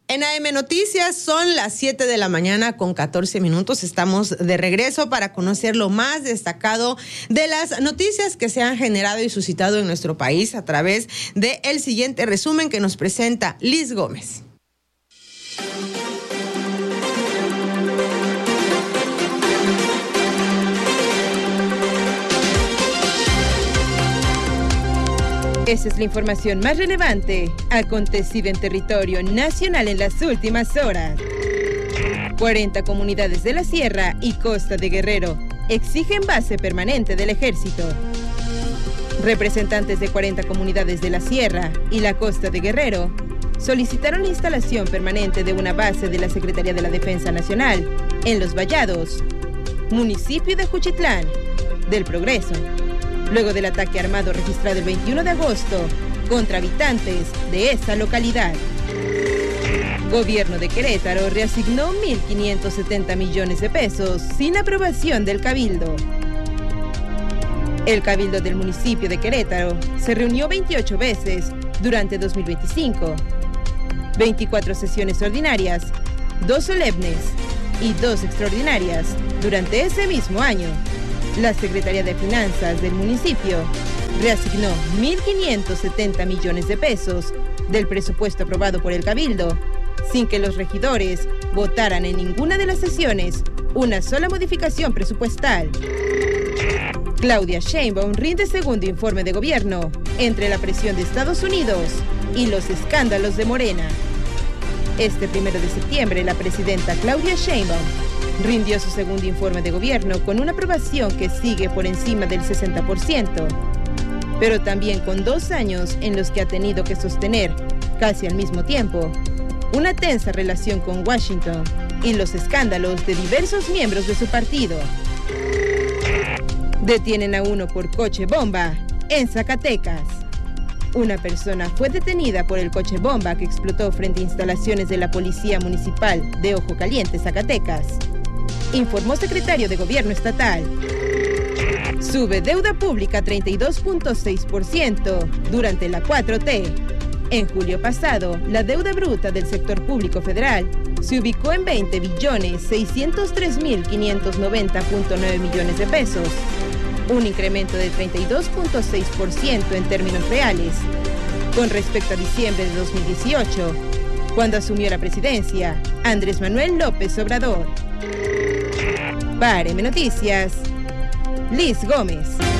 En AM Noticias son las 7 de la mañana con 14 minutos. Estamos de regreso para conocer lo más destacado de las noticias que se han generado y suscitado en nuestro país a través del siguiente resumen que nos presenta Liz Gómez. Esa es la información más relevante acontecida en territorio nacional en las últimas horas. 40 comunidades de la Sierra y Costa de Guerrero exigen base permanente del Ejército. Representantes de 40 comunidades de la Sierra y la Costa de Guerrero solicitaron la instalación permanente de una base de la Secretaría de la Defensa Nacional en Los Vallados, municipio de Juchitlán del Progreso, luego del ataque armado registrado el 21 de agosto contra habitantes de esa localidad. Gobierno de Querétaro reasignó 1.570 millones de pesos sin aprobación del Cabildo. El Cabildo del municipio de Querétaro se reunió 28 veces durante 2025, 24 sesiones ordinarias, 2 solemnes y 2 extraordinarias durante ese mismo año. La Secretaría de Finanzas del municipio reasignó 1.570 millones de pesos del presupuesto aprobado por el Cabildo, sin que los regidores votaran en ninguna de las sesiones una sola modificación presupuestal. Claudia Sheinbaum rinde segundo informe de gobierno entre la presión de Estados Unidos y los escándalos de Morena. Este 1 de septiembre, la presidenta Claudia Sheinbaum rindió su segundo informe de gobierno con una aprobación que sigue por encima del 60%, pero también con 2 años en los que ha tenido que sostener, casi al mismo tiempo, una tensa relación con Washington y los escándalos de diversos miembros de su partido. Detienen a uno por coche bomba en Zacatecas. Una persona fue detenida por el coche bomba que explotó frente a instalaciones de la Policía Municipal de Ojo Caliente, Zacatecas, informó secretario de Gobierno Estatal. Sube deuda pública 32.6% durante la 4T. En julio pasado, la deuda bruta del sector público federal se ubicó en 20.603.590.9 millones de pesos, un incremento de 32.6% en términos reales, con respecto a diciembre de 2018, cuando asumió la presidencia Andrés Manuel López Obrador. Para AM Noticias, Liz Gómez.